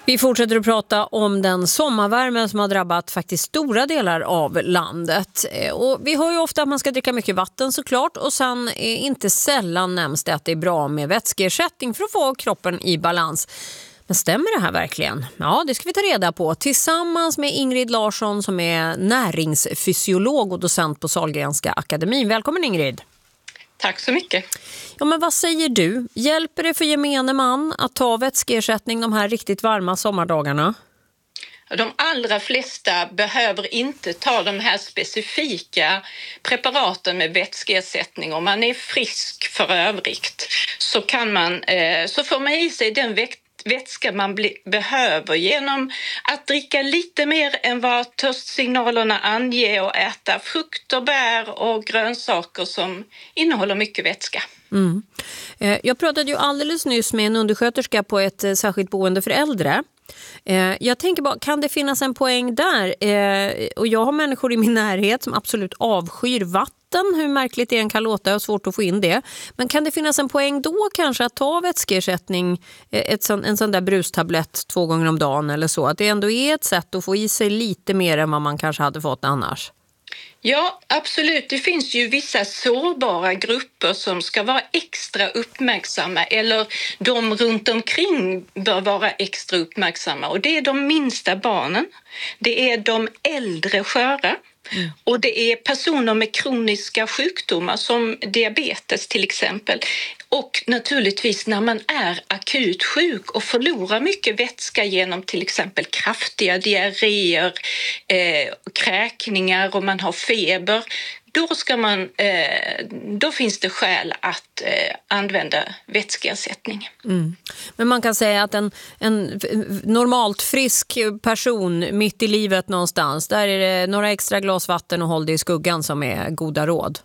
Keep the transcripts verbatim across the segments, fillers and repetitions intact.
Vi fortsätter att prata om den sommarvärmen som har drabbat faktiskt stora delar av landet. Och vi hör ju ofta att man ska dricka mycket vatten såklart, och sen är inte sällan nämns det att det är bra med vätskeersättning för att få kroppen i balans. Men stämmer det här verkligen? Ja, det ska vi ta reda på tillsammans med Ingrid Larsson som är näringsfysiolog och docent på Sahlgrenska akademin. Välkommen Ingrid! Tack så mycket. Ja, men vad säger du? Hjälper det för gemene man att ta vätskeersättning de här riktigt varma sommardagarna? De allra flesta behöver inte ta de här specifika preparaten med vätskeersättning. Om man är frisk för övrigt så, kan man, eh, så får man i sig den vätskan vätska man bli, behöver genom att dricka lite mer än vad törstsignalerna anger och äta frukt och bär och grönsaker som innehåller mycket vätska. Mm. Jag pratade ju alldeles nyss med en undersköterska på ett särskilt boende för äldre. Jag tänker bara, kan det finnas en poäng där? Och jag har människor i min närhet som absolut avskyr vatten. Hur märkligt det än kan låta, och svårt att få in det. Men kan det finnas en poäng då kanske att ta vätskeersättning, ett sån, en sån där brustablett två gånger om dagen eller så? Att det ändå är ett sätt att få i sig lite mer än vad man kanske hade fått annars? Ja, absolut. Det finns ju vissa sårbara grupper som ska vara extra uppmärksamma, eller de runt omkring bör vara extra uppmärksamma. Och det är de minsta barnen, det är de äldre sköra. Mm. Och det är personer med kroniska sjukdomar som diabetes till exempel. Och naturligtvis när man är akut sjuk och förlorar mycket vätska genom till exempel kraftiga diarréer, eh, kräkningar och man har feber. Då, ska man, eh, då finns det skäl att eh, använda vätskeersättning. Mm. Men man kan säga att en, en normalt frisk person mitt i livet någonstans, där är det några extra glas vatten och håll det i skuggan som är goda råd.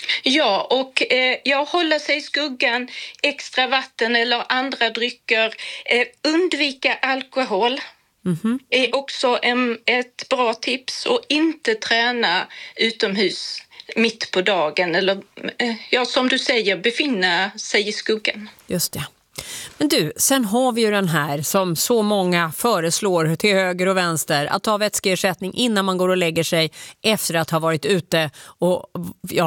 Ja, och eh, jag håller sig i skuggan, extra vatten eller andra drycker, eh, undvika alkohol. Mm-hmm. Är också en, ett bra tips, och inte träna utomhus mitt på dagen eller, ja, som du säger, befinna sig i skuggan. Just det. Men du, sen har vi ju den här som så många föreslår till höger och vänster, att ta vätskeersättning innan man går och lägger sig efter att ha varit ute och ja,